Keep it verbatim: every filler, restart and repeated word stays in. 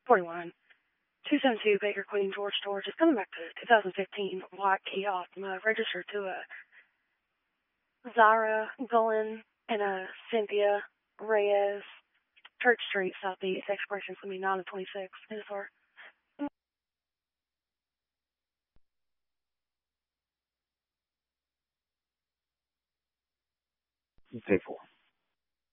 forty-one. two seventy-two Baker Queen George George. It's coming back to two thousand fifteen white Kia Optima, registered to a Zara Gullen and a Cynthia Reyes, Church Street, Southeast. Expiration is going to be nine of twenty-six. Yes, sir. Pay for.